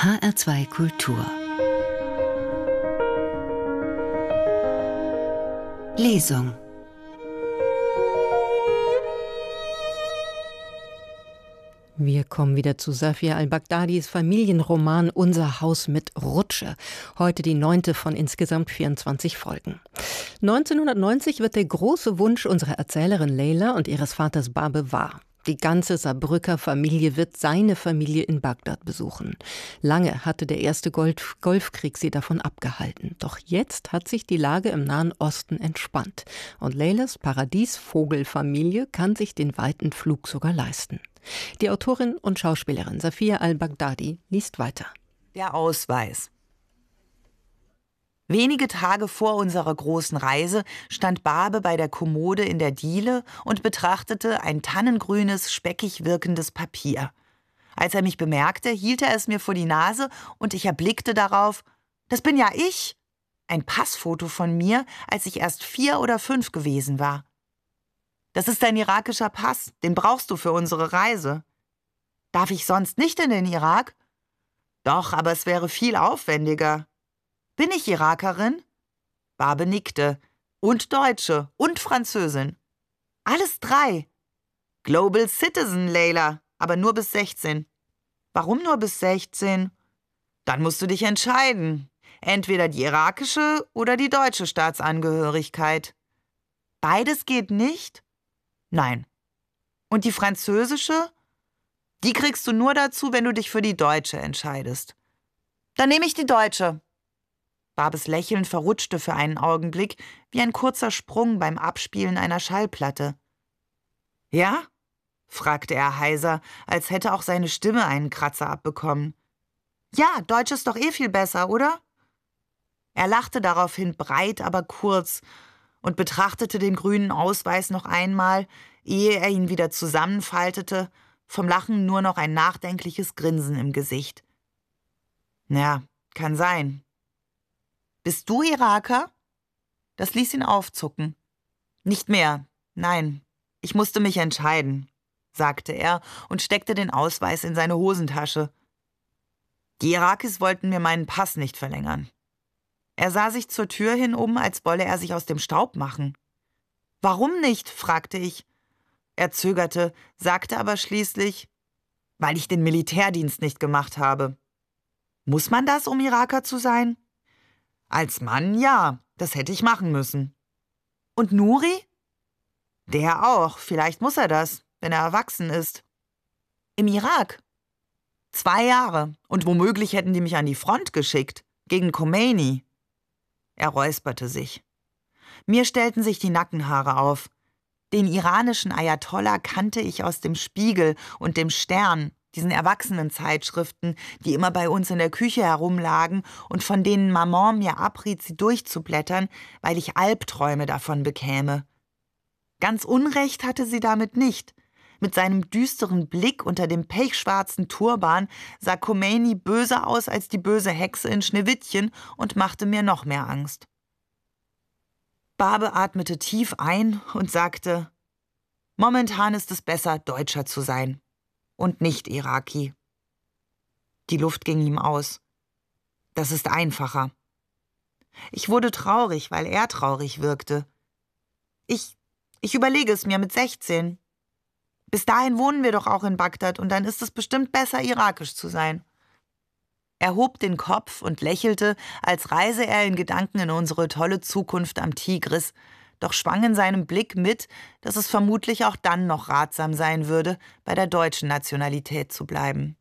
HR2 Kultur. Lesung. Wir kommen wieder zu Safia al-Baghdadis Familienroman Unser Haus mit Rutsche. Heute die 9. von insgesamt 24 Folgen. 1990 wird der große Wunsch unserer Erzählerin Leila und ihres Vaters Babe wahr. Die ganze Saarbrücker Familie wird seine Familie in Bagdad besuchen. Lange hatte der erste Golfkrieg sie davon abgehalten. Doch jetzt hat sich die Lage im Nahen Osten entspannt. Und Leilas Paradiesvogelfamilie kann sich den weiten Flug sogar leisten. Die Autorin und Schauspielerin Safia al-Baghdadi liest weiter. Der Ausweis. Wenige Tage vor unserer großen Reise stand Babe bei der Kommode in der Diele und betrachtete ein tannengrünes, speckig wirkendes Papier. Als er mich bemerkte, hielt er es mir vor die Nase und ich erblickte darauf: Das bin ja ich! Ein Passfoto von mir, als ich erst 4 oder 5 gewesen war. Das ist ein irakischer Pass, den brauchst du für unsere Reise. Darf ich sonst nicht in den Irak? Doch, aber es wäre viel aufwendiger. Bin ich Irakerin? Babe nickte. Und Deutsche und Französin. Alles 3. Global Citizen, Leila, aber nur bis 16. Warum nur bis 16? Dann musst du dich entscheiden. Entweder die irakische oder die deutsche Staatsangehörigkeit. Beides geht nicht? Nein. Und die französische? Die kriegst du nur dazu, wenn du dich für die deutsche entscheidest. Dann nehme ich die deutsche. Babes Lächeln verrutschte für einen Augenblick wie ein kurzer Sprung beim Abspielen einer Schallplatte. Ja? Fragte er heiser, als hätte auch seine Stimme einen Kratzer abbekommen. Ja, Deutsch ist doch viel besser, oder? Er lachte daraufhin breit, aber kurz und betrachtete den grünen Ausweis noch einmal, ehe er ihn wieder zusammenfaltete, vom Lachen nur noch ein nachdenkliches Grinsen im Gesicht. Ja, kann sein. Bist du Iraker? Das ließ ihn aufzucken. Nicht mehr, nein, ich musste mich entscheiden, sagte er und steckte den Ausweis in seine Hosentasche. Die Irakis wollten mir meinen Pass nicht verlängern. Er sah sich zur Tür hin um, als wolle er sich aus dem Staub machen. Warum nicht? Fragte ich. Er zögerte, sagte aber schließlich: Weil ich den Militärdienst nicht gemacht habe. Muss man das, um Iraker zu sein? Als Mann, ja, das hätte ich machen müssen. Und Nuri? Der auch, vielleicht muss er das, wenn er erwachsen ist. Im Irak? 2 Jahre, und womöglich hätten die mich an die Front geschickt, gegen Khomeini. Er räusperte sich. Mir stellten sich die Nackenhaare auf. Den iranischen Ayatollah kannte ich aus dem Spiegel und dem Stern, diesen Erwachsenenzeitschriften, die immer bei uns in der Küche herumlagen und von denen Maman mir abriet, sie durchzublättern, weil ich Albträume davon bekäme. Ganz Unrecht hatte sie damit nicht. Mit seinem düsteren Blick unter dem pechschwarzen Turban sah Khomeini böser aus als die böse Hexe in Schneewittchen und machte mir noch mehr Angst. Babe atmete tief ein und sagte: Momentan ist es besser, Deutscher zu sein. Und nicht Iraki. Die Luft ging ihm aus. Das ist einfacher. Ich wurde traurig, weil er traurig wirkte. Ich überlege es mir mit 16. Bis dahin wohnen wir doch auch in Bagdad und dann ist es bestimmt besser, irakisch zu sein. Er hob den Kopf und lächelte, als reise er in Gedanken in unsere tolle Zukunft am Tigris, doch schwang in seinem Blick mit, dass es vermutlich auch dann noch ratsam sein würde, bei der deutschen Nationalität zu bleiben.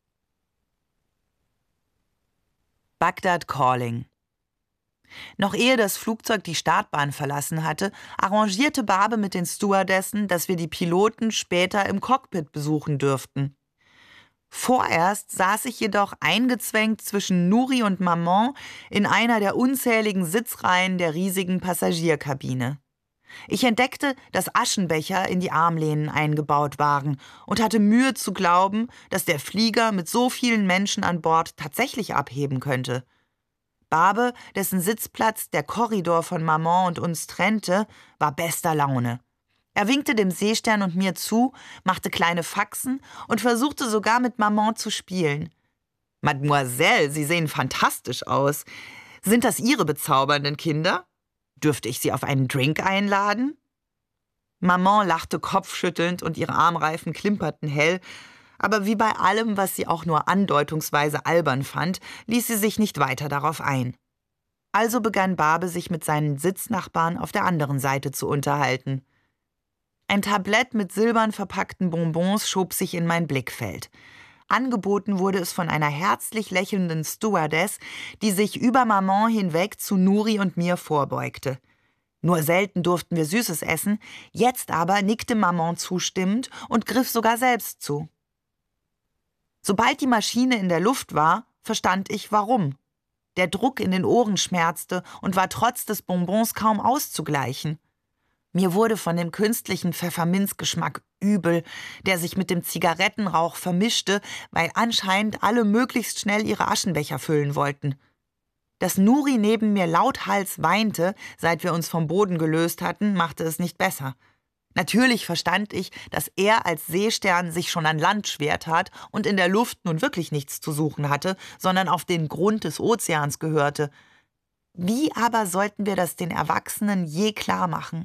Bagdad Calling. Noch ehe das Flugzeug die Startbahn verlassen hatte, arrangierte Babe mit den Stewardessen, dass wir die Piloten später im Cockpit besuchen dürften. Vorerst saß ich jedoch eingezwängt zwischen Nuri und Maman in einer der unzähligen Sitzreihen der riesigen Passagierkabine. Ich entdeckte, dass Aschenbecher in die Armlehnen eingebaut waren und hatte Mühe zu glauben, dass der Flieger mit so vielen Menschen an Bord tatsächlich abheben könnte. Babe, dessen Sitzplatz der Korridor von Maman und uns trennte, war bester Laune. Er winkte dem Seestern und mir zu, machte kleine Faxen und versuchte sogar mit Maman zu spielen. Mademoiselle, Sie sehen fantastisch aus. Sind das Ihre bezaubernden Kinder? Dürfte ich Sie auf einen Drink einladen?« Maman lachte kopfschüttelnd und ihre Armreifen klimperten hell, aber wie bei allem, was sie auch nur andeutungsweise albern fand, ließ sie sich nicht weiter darauf ein. Also begann Barbe sich mit seinen Sitznachbarn auf der anderen Seite zu unterhalten. Ein Tablett mit silbern verpackten Bonbons schob sich in mein Blickfeld. Angeboten wurde es von einer herzlich lächelnden Stewardess, die sich über Maman hinweg zu Nuri und mir vorbeugte. Nur selten durften wir Süßes essen, jetzt aber nickte Maman zustimmend und griff sogar selbst zu. Sobald die Maschine in der Luft war, verstand ich, warum. Der Druck in den Ohren schmerzte und war trotz des Bonbons kaum auszugleichen. Mir wurde von dem künstlichen Pfefferminzgeschmack übel, der sich mit dem Zigarettenrauch vermischte, weil anscheinend alle möglichst schnell ihre Aschenbecher füllen wollten. Dass Nuri neben mir lauthals weinte, seit wir uns vom Boden gelöst hatten, machte es nicht besser. Natürlich verstand ich, dass er als Seestern sich schon an Land schwer tat und in der Luft nun wirklich nichts zu suchen hatte, sondern auf den Grund des Ozeans gehörte. Wie aber sollten wir das den Erwachsenen je klar machen?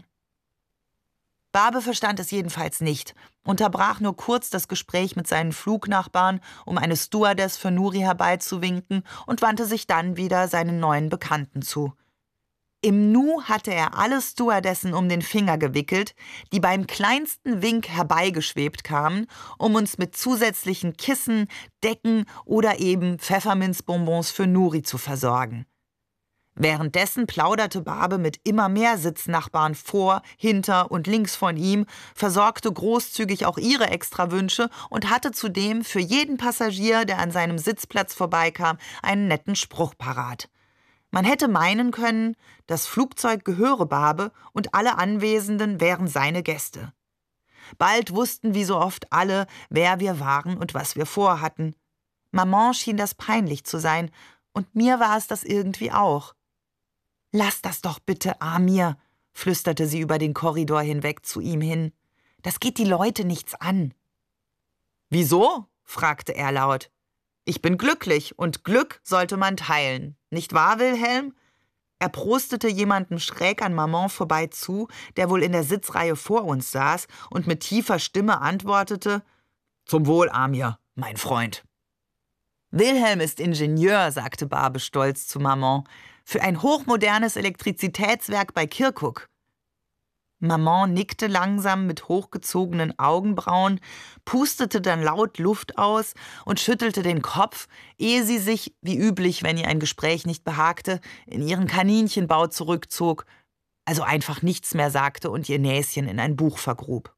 Barbe verstand es jedenfalls nicht, unterbrach nur kurz das Gespräch mit seinen Flugnachbarn, um eine Stewardess für Nuri herbeizuwinken, und wandte sich dann wieder seinen neuen Bekannten zu. Im Nu hatte er alle Stewardessen um den Finger gewickelt, die beim kleinsten Wink herbeigeschwebt kamen, um uns mit zusätzlichen Kissen, Decken oder eben Pfefferminzbonbons für Nuri zu versorgen. Währenddessen plauderte Barbe mit immer mehr Sitznachbarn vor, hinter und links von ihm, versorgte großzügig auch ihre Extrawünsche und hatte zudem für jeden Passagier, der an seinem Sitzplatz vorbeikam, einen netten Spruch parat. Man hätte meinen können, das Flugzeug gehöre Barbe und alle Anwesenden wären seine Gäste. Bald wussten wie so oft alle, wer wir waren und was wir vorhatten. Maman schien das peinlich zu sein, und mir war es das irgendwie auch. »Lass das doch bitte, Amir«, flüsterte sie über den Korridor hinweg zu ihm hin. »Das geht die Leute nichts an.« »Wieso?« fragte er laut. »Ich bin glücklich, und Glück sollte man teilen. Nicht wahr, Wilhelm?« Er prostete jemandem schräg an Maman vorbei zu, der wohl in der Sitzreihe vor uns saß, und mit tiefer Stimme antwortete: »Zum Wohl, Amir, mein Freund.« »Wilhelm ist Ingenieur«, sagte Barbe stolz zu Maman, »für ein hochmodernes Elektrizitätswerk bei Kirkuk.« Maman nickte langsam mit hochgezogenen Augenbrauen, pustete dann laut Luft aus und schüttelte den Kopf, ehe sie sich, wie üblich, wenn ihr ein Gespräch nicht behagte, in ihren Kaninchenbau zurückzog, also einfach nichts mehr sagte und ihr Näschen in ein Buch vergrub.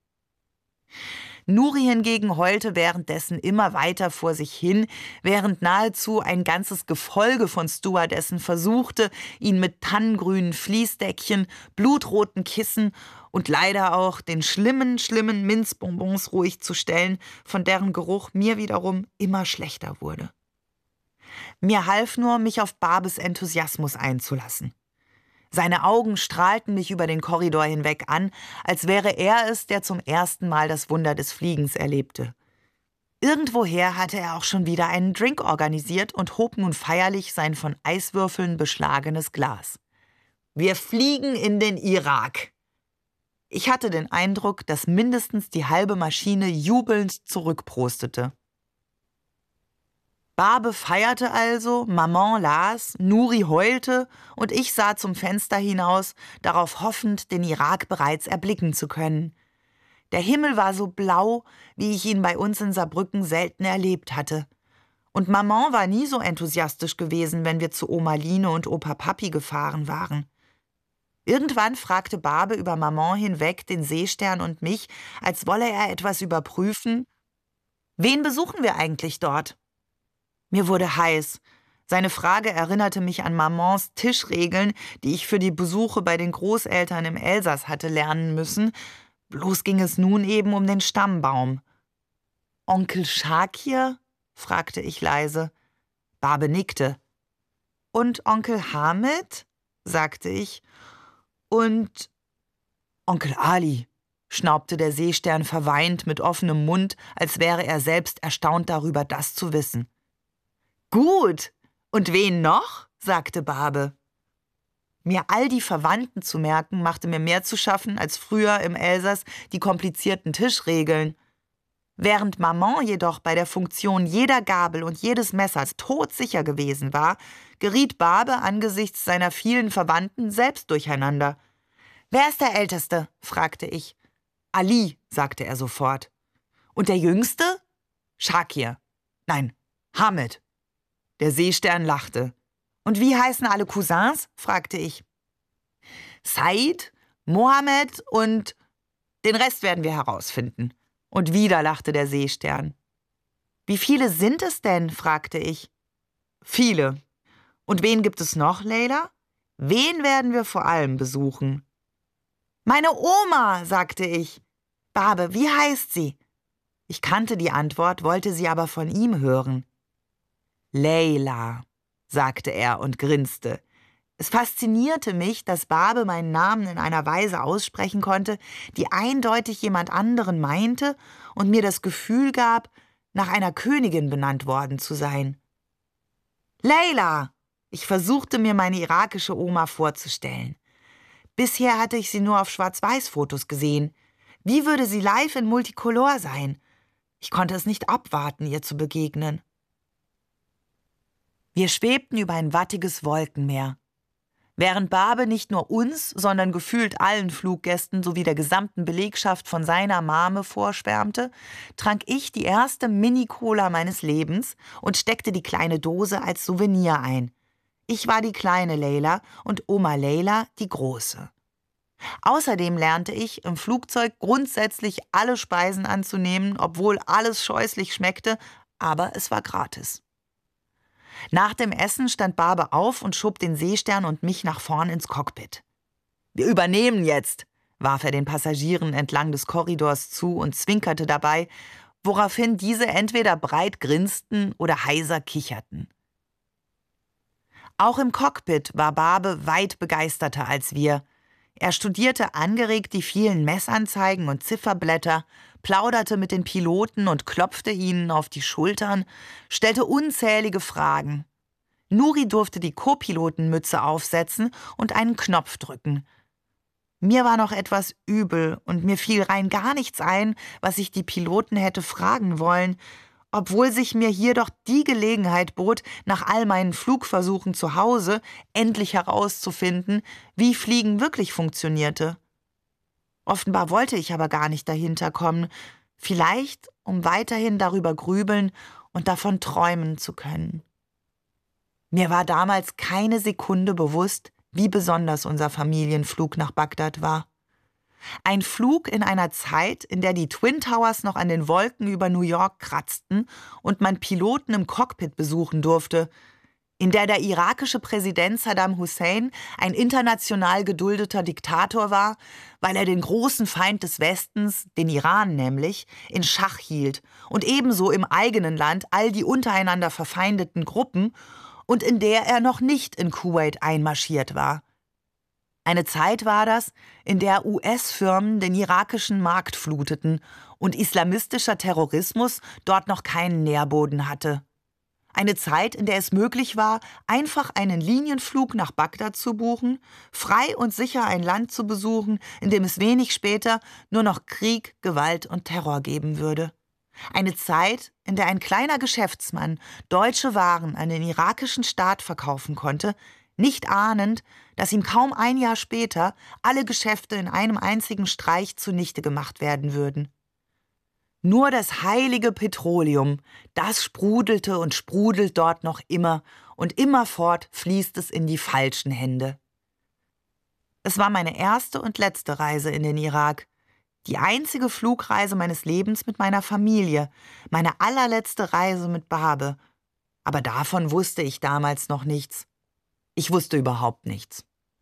Nuri hingegen heulte währenddessen immer weiter vor sich hin, während nahezu ein ganzes Gefolge von Stewardessen versuchte, ihn mit tannengrünen Fließdeckchen, blutroten Kissen und leider auch den schlimmen Minzbonbons ruhig zu stellen, von deren Geruch mir wiederum immer schlechter wurde. Mir half nur, mich auf Barbes Enthusiasmus einzulassen. Seine Augen strahlten mich über den Korridor hinweg an, als wäre er es, der zum ersten Mal das Wunder des Fliegens erlebte. Irgendwoher hatte er auch schon wieder einen Drink organisiert und hob nun feierlich sein von Eiswürfeln beschlagenes Glas. »Wir fliegen in den Irak!« Ich hatte den Eindruck, dass mindestens die halbe Maschine jubelnd zurückprostete. Barbe feierte also, Maman las, Nuri heulte und ich sah zum Fenster hinaus, darauf hoffend, den Irak bereits erblicken zu können. Der Himmel war so blau, wie ich ihn bei uns in Saarbrücken selten erlebt hatte. Und Maman war nie so enthusiastisch gewesen, wenn wir zu Oma Line und Opa Papi gefahren waren. Irgendwann fragte Barbe über Maman hinweg den Seestern und mich, als wolle er etwas überprüfen: »Wen besuchen wir eigentlich dort?« Mir wurde heiß. Seine Frage erinnerte mich an Mamans Tischregeln, die ich für die Besuche bei den Großeltern im Elsass hatte lernen müssen. Bloß ging es nun eben um den Stammbaum. »Onkel Schakir?« fragte ich leise. Barbe nickte. »Und Onkel Hamid?« sagte ich. »Und Onkel Ali«, schnaubte der Seestern verweint mit offenem Mund, als wäre er selbst erstaunt darüber, das zu wissen. »Gut. Und wen noch?« sagte Barbe. Mir all die Verwandten zu merken, machte mir mehr zu schaffen als früher im Elsass die komplizierten Tischregeln. Während Maman jedoch bei der Funktion jeder Gabel und jedes Messers todsicher gewesen war, geriet Barbe angesichts seiner vielen Verwandten selbst durcheinander. »Wer ist der Älteste?« fragte ich. »Ali«, sagte er sofort. »Und der Jüngste?« »Shakir. Nein, Hamid.« Der Seestern lachte. »Und wie heißen alle Cousins?« fragte ich. »Said, Mohammed und den Rest werden wir herausfinden.« Und wieder lachte der Seestern. »Wie viele sind es denn?« fragte ich. »Viele. Und wen gibt es noch, Leila? Wen werden wir vor allem besuchen?« »Meine Oma«, sagte ich. »Barbe, wie heißt sie?« Ich kannte die Antwort, wollte sie aber von ihm hören. »Leila«, sagte er und grinste. Es faszinierte mich, dass Barbe meinen Namen in einer Weise aussprechen konnte, die eindeutig jemand anderen meinte und mir das Gefühl gab, nach einer Königin benannt worden zu sein. »Leila«, ich versuchte mir meine irakische Oma vorzustellen. Bisher hatte ich sie nur auf Schwarz-Weiß-Fotos gesehen. Wie würde sie live in Multicolor sein? Ich konnte es nicht abwarten, ihr zu begegnen. Wir schwebten über ein wattiges Wolkenmeer. Während Barbe nicht nur uns, sondern gefühlt allen Fluggästen sowie der gesamten Belegschaft von seiner Mame vorschwärmte, trank ich die erste Mini-Cola meines Lebens und steckte die kleine Dose als Souvenir ein. Ich war die kleine Leila und Oma Leila die große. Außerdem lernte ich, im Flugzeug grundsätzlich alle Speisen anzunehmen, obwohl alles scheußlich schmeckte, aber es war gratis. Nach dem Essen stand Barbe auf und schob den Seestern und mich nach vorn ins Cockpit. »Wir übernehmen jetzt«, warf er den Passagieren entlang des Korridors zu und zwinkerte dabei, woraufhin diese entweder breit grinsten oder heiser kicherten. Auch im Cockpit war Barbe weit begeisterter als wir. Er studierte angeregt die vielen Messanzeigen und Zifferblätter, plauderte mit den Piloten und klopfte ihnen auf die Schultern, stellte unzählige Fragen. Nuri durfte die Co-Pilotenmütze aufsetzen und einen Knopf drücken. Mir war noch etwas übel und mir fiel rein gar nichts ein, was ich die Piloten hätte fragen wollen, obwohl sich mir hier doch die Gelegenheit bot, nach all meinen Flugversuchen zu Hause endlich herauszufinden, wie Fliegen wirklich funktionierte. Offenbar wollte ich aber gar nicht dahinter kommen, vielleicht um weiterhin darüber grübeln und davon träumen zu können. Mir war damals keine Sekunde bewusst, wie besonders unser Familienflug nach Bagdad war. Ein Flug in einer Zeit, in der die Twin Towers noch an den Wolken über New York kratzten und man Piloten im Cockpit besuchen durfte, in der der irakische Präsident Saddam Hussein ein international geduldeter Diktator war, weil er den großen Feind des Westens, den Iran nämlich, in Schach hielt und ebenso im eigenen Land all die untereinander verfeindeten Gruppen und in der er noch nicht in Kuwait einmarschiert war. Eine Zeit war das, in der US-Firmen den irakischen Markt fluteten und islamistischer Terrorismus dort noch keinen Nährboden hatte. Eine Zeit, in der es möglich war, einfach einen Linienflug nach Bagdad zu buchen, frei und sicher ein Land zu besuchen, in dem es wenig später nur noch Krieg, Gewalt und Terror geben würde. Eine Zeit, in der ein kleiner Geschäftsmann deutsche Waren an den irakischen Staat verkaufen konnte, nicht ahnend, dass ihm kaum ein Jahr später alle Geschäfte in einem einzigen Streich zunichte gemacht werden würden. Nur das heilige Petroleum, das sprudelte und sprudelt dort noch immer, und immerfort fließt es in die falschen Hände. Es war meine erste und letzte Reise in den Irak, die einzige Flugreise meines Lebens mit meiner Familie, meine allerletzte Reise mit Barbe. Aber davon wusste ich damals noch nichts. Ich wusste überhaupt nichts.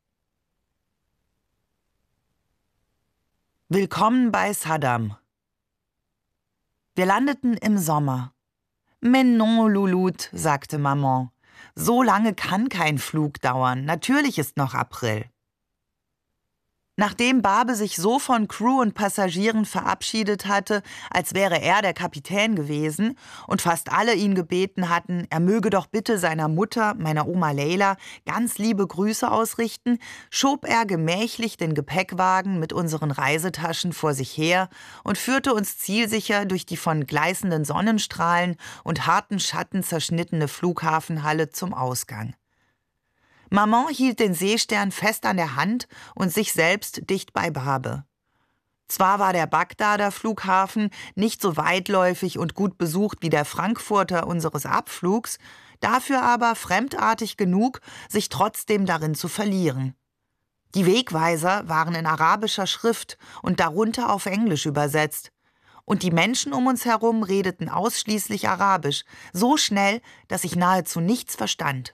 Willkommen bei Saddam. Wir landeten im Sommer. Mais non, Louloute, sagte Maman. So lange kann kein Flug dauern. Natürlich ist noch April. Nachdem Barbe sich so von Crew und Passagieren verabschiedet hatte, als wäre er der Kapitän gewesen und fast alle ihn gebeten hatten, er möge doch bitte seiner Mutter, meiner Oma Leila, ganz liebe Grüße ausrichten, schob er gemächlich den Gepäckwagen mit unseren Reisetaschen vor sich her und führte uns zielsicher durch die von gleißenden Sonnenstrahlen und harten Schatten zerschnittene Flughafenhalle zum Ausgang. Maman hielt den Seestern fest an der Hand und sich selbst dicht bei Barbe. Zwar war der Bagdader Flughafen nicht so weitläufig und gut besucht wie der Frankfurter unseres Abflugs, dafür aber fremdartig genug, sich trotzdem darin zu verlieren. Die Wegweiser waren in arabischer Schrift und darunter auf Englisch übersetzt. Und die Menschen um uns herum redeten ausschließlich Arabisch, so schnell, dass ich nahezu nichts verstand.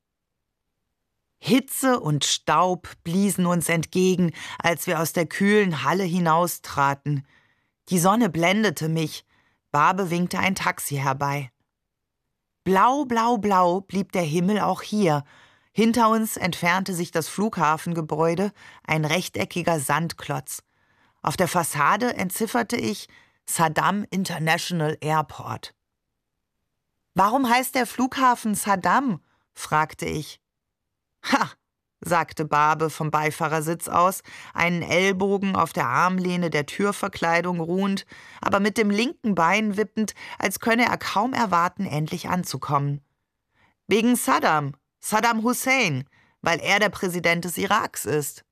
Hitze und Staub bliesen uns entgegen, als wir aus der kühlen Halle hinaustraten. Die Sonne blendete mich. Barbe winkte ein Taxi herbei. Blau, blau, blau blieb der Himmel auch hier. Hinter uns entfernte sich das Flughafengebäude, ein rechteckiger Sandklotz. Auf der Fassade entzifferte ich Saddam International Airport. »Warum heißt der Flughafen Saddam?« fragte ich. »Ha«, sagte Barbe vom Beifahrersitz aus, einen Ellbogen auf der Armlehne der Türverkleidung ruhend, aber mit dem linken Bein wippend, als könne er kaum erwarten, endlich anzukommen. »Wegen Saddam Hussein, weil er der Präsident des Iraks ist.«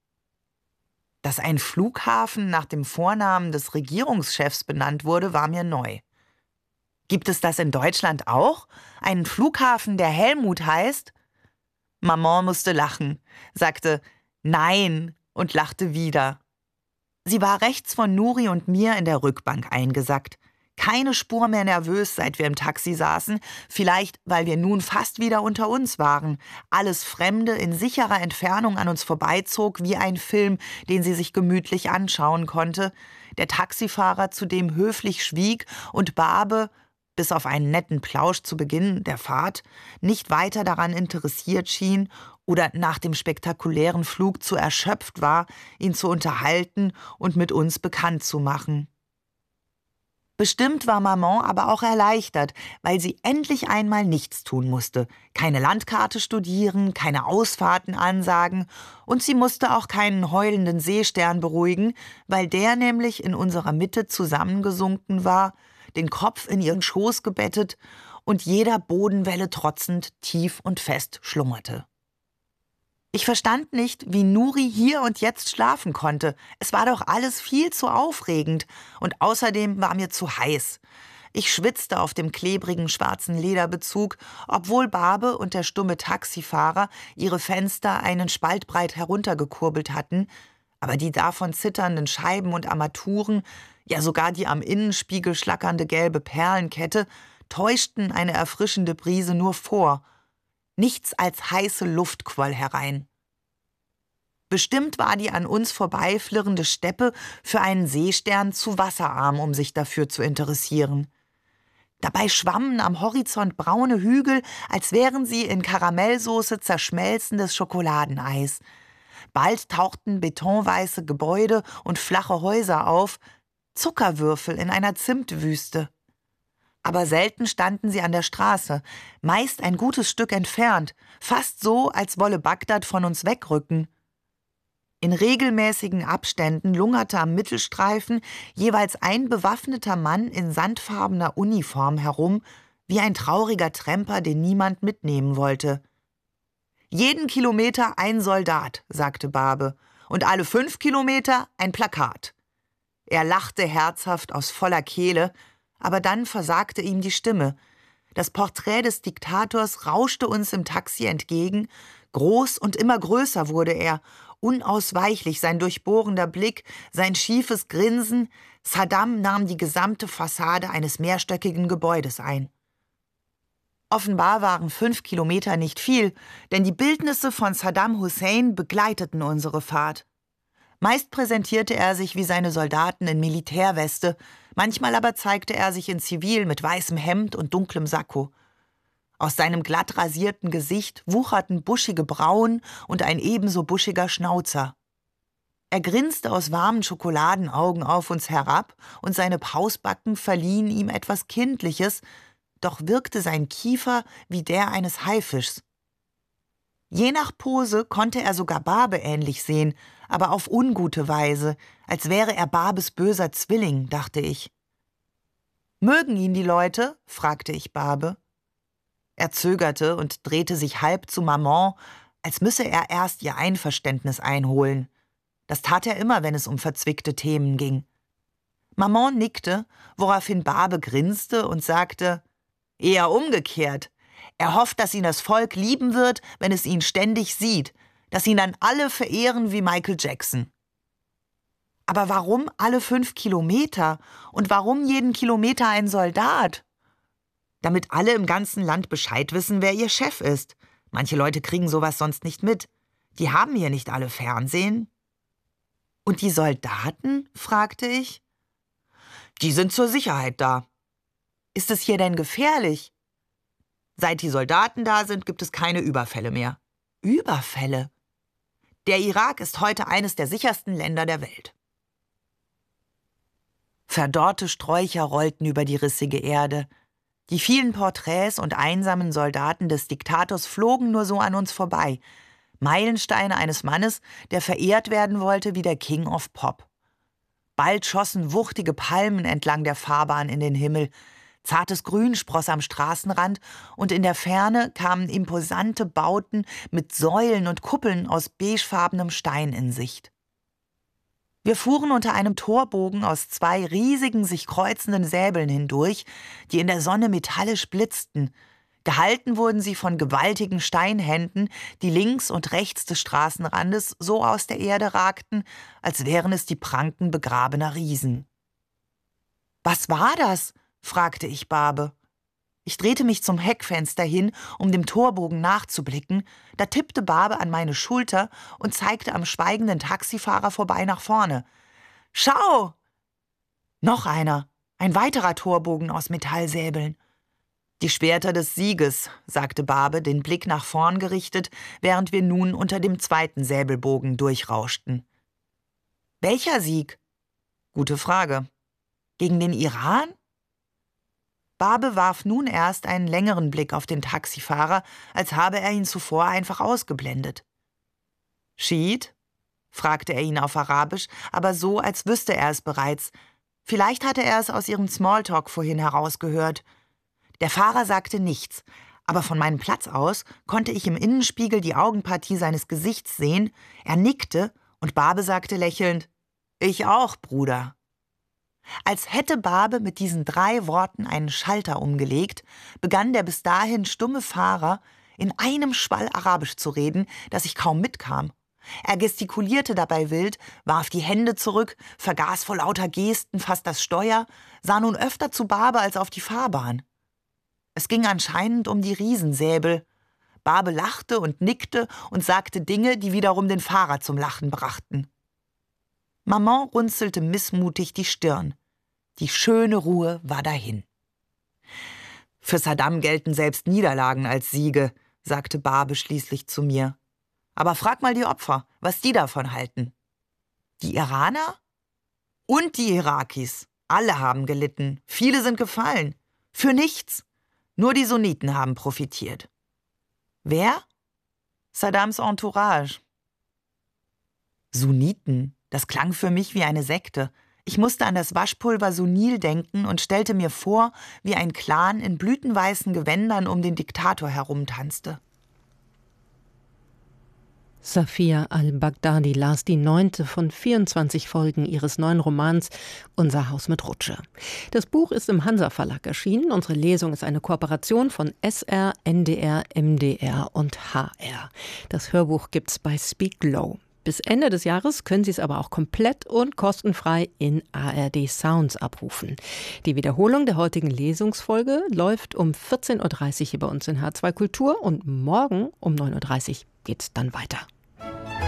Dass ein Flughafen nach dem Vornamen des Regierungschefs benannt wurde, war mir neu. Gibt es das in Deutschland auch? Einen Flughafen, der Helmut heißt? Maman musste lachen, sagte »Nein« und lachte wieder. Sie war rechts von Nuri und mir in der Rückbank eingesackt. Keine Spur mehr nervös, seit wir im Taxi saßen, vielleicht, weil wir nun fast wieder unter uns waren. Alles Fremde in sicherer Entfernung an uns vorbeizog, wie ein Film, den sie sich gemütlich anschauen konnte. Der Taxifahrer zudem höflich schwieg und Barbe, bis auf einen netten Plausch zu Beginn der Fahrt, nicht weiter daran interessiert schien oder nach dem spektakulären Flug zu erschöpft war, ihn zu unterhalten und mit uns bekannt zu machen. Bestimmt war Maman aber auch erleichtert, weil sie endlich einmal nichts tun musste. Keine Landkarte studieren, keine Ausfahrten ansagen und sie musste auch keinen heulenden Seestern beruhigen, weil der nämlich in unserer Mitte zusammengesunken war, den Kopf in ihren Schoß gebettet und jeder Bodenwelle trotzend tief und fest schlummerte. Ich verstand nicht, wie Nuri hier und jetzt schlafen konnte. Es war doch alles viel zu aufregend und außerdem war mir zu heiß. Ich schwitzte auf dem klebrigen schwarzen Lederbezug, obwohl Barbe und der stumme Taxifahrer ihre Fenster einen Spalt breit heruntergekurbelt hatten, aber die davon zitternden Scheiben und Armaturen, ja sogar die am Innenspiegel schlackernde gelbe Perlenkette, täuschten eine erfrischende Brise nur vor. Nichts als heiße Luft quoll herein. Bestimmt war die an uns vorbeiflirrende Steppe für einen Seestern zu wasserarm, um sich dafür zu interessieren. Dabei schwammen am Horizont braune Hügel, als wären sie in Karamellsoße zerschmelzendes Schokoladeneis. Bald tauchten betonweiße Gebäude und flache Häuser auf, Zuckerwürfel in einer Zimtwüste. Aber selten standen sie an der Straße, meist ein gutes Stück entfernt, fast so, als wolle Bagdad von uns wegrücken. In regelmäßigen Abständen lungerte am Mittelstreifen jeweils ein bewaffneter Mann in sandfarbener Uniform herum, wie ein trauriger Tramper, den niemand mitnehmen wollte. »Jeden Kilometer ein Soldat«, sagte Barbe, »und alle 5 Kilometer ein Plakat.« Er lachte herzhaft aus voller Kehle, aber dann versagte ihm die Stimme. Das Porträt des Diktators rauschte uns im Taxi entgegen, groß und immer größer wurde er, unausweichlich sein durchbohrender Blick, sein schiefes Grinsen. Saddam nahm die gesamte Fassade eines mehrstöckigen Gebäudes ein. Offenbar waren 5 Kilometer nicht viel, denn die Bildnisse von Saddam Hussein begleiteten unsere Fahrt. Meist präsentierte er sich wie seine Soldaten in Militärweste, manchmal aber zeigte er sich in Zivil mit weißem Hemd und dunklem Sakko. Aus seinem glatt rasierten Gesicht wucherten buschige Brauen und ein ebenso buschiger Schnauzer. Er grinste aus warmen Schokoladenaugen auf uns herab, und seine Pausbacken verliehen ihm etwas Kindliches, doch wirkte sein Kiefer wie der eines Haifischs. Je nach Pose konnte er sogar Barbe ähnlich sehen, aber auf ungute Weise, als wäre er Barbes böser Zwilling, dachte ich. »Mögen ihn die Leute?« fragte ich Barbe. Er zögerte und drehte sich halb zu Maman, als müsse er erst ihr Einverständnis einholen. Das tat er immer, wenn es um verzwickte Themen ging. Maman nickte, woraufhin Barbe grinste und sagte, »Eher umgekehrt. Er hofft, dass ihn das Volk lieben wird, wenn es ihn ständig sieht, dass ihn dann alle verehren wie Michael Jackson.« Aber warum alle 5 Kilometer? Und warum jeden Kilometer ein Soldat? Damit alle im ganzen Land Bescheid wissen, wer ihr Chef ist. Manche Leute kriegen sowas sonst nicht mit. Die haben hier nicht alle Fernsehen. »Und die Soldaten?« fragte ich. »Die sind zur Sicherheit da.« »Ist es hier denn gefährlich?« »Seit die Soldaten da sind, gibt es keine Überfälle mehr.« »Überfälle?« »Der Irak ist heute eines der sichersten Länder der Welt.« Verdorrte Sträucher rollten über die rissige Erde. Die vielen Porträts und einsamen Soldaten des Diktators flogen nur so an uns vorbei. Meilensteine eines Mannes, der verehrt werden wollte wie der King of Pop. Bald schossen wuchtige Palmen entlang der Fahrbahn in den Himmel. Zartes Grün spross am Straßenrand und in der Ferne kamen imposante Bauten mit Säulen und Kuppeln aus beigefarbenem Stein in Sicht. Wir fuhren unter einem Torbogen aus 2 riesigen, sich kreuzenden Säbeln hindurch, die in der Sonne metallisch blitzten. Gehalten wurden sie von gewaltigen Steinhänden, die links und rechts des Straßenrandes so aus der Erde ragten, als wären es die Pranken begrabener Riesen. »Was war das?« fragte ich Barbe. Ich drehte mich zum Heckfenster hin, um dem Torbogen nachzublicken. Da tippte Barbe an meine Schulter und zeigte am schweigenden Taxifahrer vorbei nach vorne. »Schau!« Noch einer, ein weiterer Torbogen aus Metallsäbeln. »Die Schwerter des Sieges«, sagte Barbe, den Blick nach vorn gerichtet, während wir nun unter dem 2. Säbelbogen durchrauschten. »Welcher Sieg?« »Gute Frage. Gegen den Iran?« Barbe warf nun erst einen längeren Blick auf den Taxifahrer, als habe er ihn zuvor einfach ausgeblendet. »Schied?« fragte er ihn auf Arabisch, aber so, als wüsste er es bereits. Vielleicht hatte er es aus ihrem Smalltalk vorhin herausgehört. Der Fahrer sagte nichts, aber von meinem Platz aus konnte ich im Innenspiegel die Augenpartie seines Gesichts sehen. Er nickte und Barbe sagte lächelnd, »Ich auch, Bruder.« Als hätte Barbe mit diesen 3 Worten einen Schalter umgelegt, begann der bis dahin stumme Fahrer in einem Schwall Arabisch zu reden, dass ich kaum mitkam. Er gestikulierte dabei wild, warf die Hände zurück, vergaß vor lauter Gesten fast das Steuer, sah nun öfter zu Barbe als auf die Fahrbahn. Es ging anscheinend um die Riesensäbel. Barbe lachte und nickte und sagte Dinge, die wiederum den Fahrer zum Lachen brachten. Maman runzelte missmutig die Stirn. Die schöne Ruhe war dahin. »Für Saddam gelten selbst Niederlagen als Siege«, sagte Barbe schließlich zu mir. »Aber frag mal die Opfer, was die davon halten.« »Die Iraner?« »Und die Irakis. Alle haben gelitten. Viele sind gefallen. Für nichts. Nur die Sunniten haben profitiert.« »Wer?« »Saddams Entourage.« »Sunniten«, das klang für mich wie eine Sekte. Ich musste an das Waschpulver Sunil denken und stellte mir vor, wie ein Clan in blütenweißen Gewändern um den Diktator herumtanzte. Safia al-Baghdadi las die 9. von 24 Folgen ihres neuen Romans »Unser Haus mit Rutsche«. Das Buch ist im Hansa Verlag erschienen. Unsere Lesung ist eine Kooperation von SR, NDR, MDR und HR. Das Hörbuch gibt's bei Speak Low. Bis Ende des Jahres können Sie es aber auch komplett und kostenfrei in ARD Sounds abrufen. Die Wiederholung der heutigen Lesungsfolge läuft um 14.30 Uhr hier bei uns in H2 Kultur und morgen um 9.30 Uhr geht's dann weiter.